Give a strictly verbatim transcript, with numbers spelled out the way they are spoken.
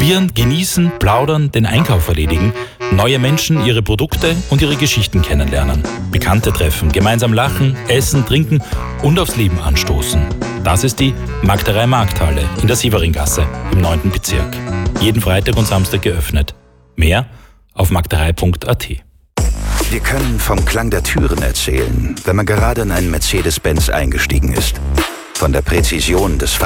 Probieren, genießen, plaudern, den Einkauf erledigen, neue Menschen, ihre Produkte und ihre Geschichten kennenlernen, Bekannte treffen, gemeinsam lachen, essen, trinken und aufs Leben anstoßen. Das ist die Magderei Markthalle in der Sieveringasse im neunten Bezirk. Jeden Freitag und Samstag geöffnet. Mehr auf magderei punkt a t. Wir können vom Klang der Türen erzählen, wenn man gerade in einen Mercedes-Benz eingestiegen ist. Von der Präzision des